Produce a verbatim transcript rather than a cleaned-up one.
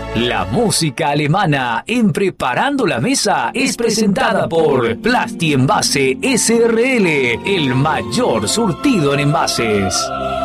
La música alemana en Preparando la Mesa es presentada por Plasti Envase S R L, el mayor surtido en envases.